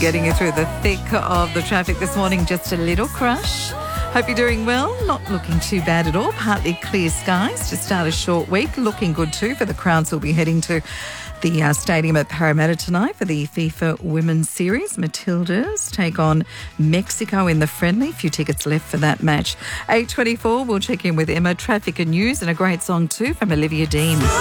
getting you through the thick of the traffic this morning. Just a little crush. Hope you're doing well. Not looking too bad at all. Partly clear skies to start a short week. Looking good too for the crowds who'll be heading to the stadium at Parramatta tonight for the FIFA Women's Series. Matildas take on Mexico in the friendly. A few tickets left for that match. 8:24, we'll check in with Emma. Traffic and news and a great song too from Olivia Dean.